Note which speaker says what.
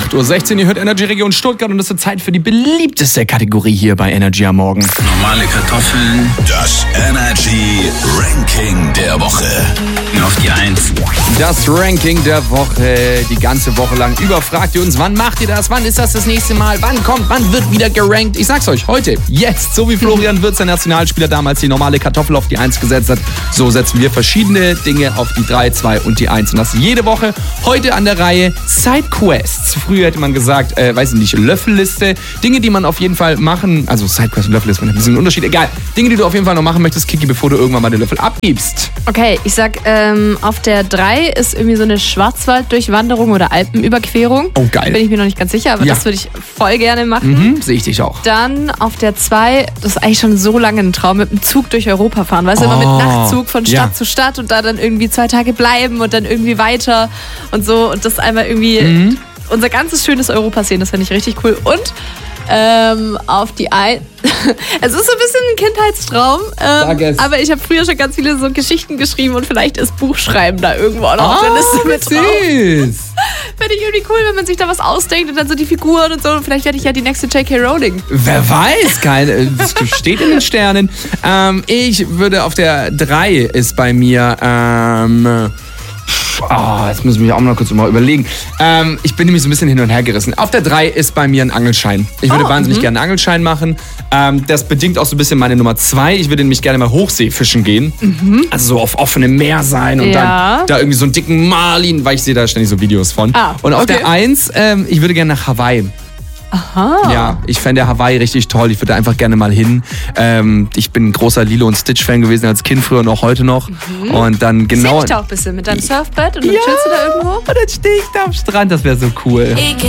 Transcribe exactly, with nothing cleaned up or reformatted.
Speaker 1: acht Uhr sechzehn, ihr hört Energy Region Stuttgart und es ist Zeit für die beliebteste Kategorie hier bei Energy am Morgen.
Speaker 2: Normale Kartoffeln.
Speaker 3: Das Energy Ranking der Woche.
Speaker 2: Auf die Eins.
Speaker 1: Das Ranking der Woche, die ganze Woche lang über fragt ihr uns, wann macht ihr das, wann ist das das nächste Mal, wann kommt, wann wird wieder gerankt. Ich sag's euch, heute, jetzt, so wie Florian Wirtz, der Nationalspieler, damals die normale Kartoffel auf die Eins gesetzt hat, so setzen wir verschiedene Dinge auf die drei, zwei und die Eins. Und das jede Woche. Heute an der Reihe Sidequests. Früher hätte man gesagt, äh, weiß ich nicht, Löffelliste. Dinge, die man auf jeden Fall machen, also Sidequests und Löffelliste, man hat ein bisschen einen Unterschied. Egal, Dinge, die du auf jeden Fall noch machen möchtest, Kiki, bevor du irgendwann mal den Löffel abgibst.
Speaker 4: Okay, ich sag, ähm, auf der drei ist irgendwie so eine Schwarzwalddurchwanderung oder Alpenüberquerung.
Speaker 1: Oh, geil.
Speaker 4: Bin ich mir noch nicht ganz sicher, aber
Speaker 1: Ja.
Speaker 4: das würde ich voll gerne machen.
Speaker 1: Mhm, sehe ich dich auch.
Speaker 4: Dann auf der zwei, das ist eigentlich schon so lange ein Traum, mit dem Zug durch Europa fahren. Weißt du, immer mit
Speaker 1: Oh,
Speaker 4: Nachtzug von Stadt
Speaker 1: ja.
Speaker 4: zu Stadt und da dann irgendwie zwei Tage bleiben und dann irgendwie weiter und so. Und das einmal irgendwie
Speaker 1: Mhm.
Speaker 4: unser ganzes schönes Europa sehen, das fände ich richtig cool. Und ähm, auf die ein. Es ist so ein bisschen ein Kindheitstraum,
Speaker 1: Sag es.
Speaker 4: ähm, aber ich habe früher schon ganz viele so Geschichten geschrieben und vielleicht ist Buchschreiben da irgendwo auch noch auf der Liste mit drauf.
Speaker 1: süß.
Speaker 4: Fände ich irgendwie cool, wenn man sich da was ausdenkt und dann so die Figuren und so. Und vielleicht werde ich ja die nächste J K Rowling.
Speaker 1: Wer weiß, keine, das steht in den Sternen. Ähm, ich würde auf der drei ist bei mir, ähm, oh, jetzt muss ich mich auch mal kurz mal überlegen. Ähm, ich bin nämlich so ein bisschen hin und her gerissen. Auf der drei ist bei mir ein Angelschein. Ich würde
Speaker 4: Oh,
Speaker 1: wahnsinnig
Speaker 4: mhm.
Speaker 1: gerne einen Angelschein machen. Ähm, das bedingt auch so ein bisschen meine Nummer zwei. Ich würde nämlich gerne mal Hochseefischen gehen. Also so auf offenem Meer sein und
Speaker 4: Ja.
Speaker 1: dann da irgendwie so einen dicken Marlin, weil ich sehe da ständig so Videos von.
Speaker 4: Ah,
Speaker 1: und auf
Speaker 4: okay.
Speaker 1: der eins, ähm, ich würde gerne nach Hawaii.
Speaker 4: Aha.
Speaker 1: Ja, ich fände Hawaii richtig toll. Ich würde einfach gerne mal hin. Ähm, ich bin ein großer Lilo und Stitch-Fan gewesen als Kind früher und auch heute noch. Und dann genau.
Speaker 4: Sehe ich da auch ein bisschen mit deinem Surfbrett und dann
Speaker 1: Ja,
Speaker 4: chillst du da irgendwo?
Speaker 1: und dann stehe ich da am Strand. Das wäre so cool.
Speaker 5: Ich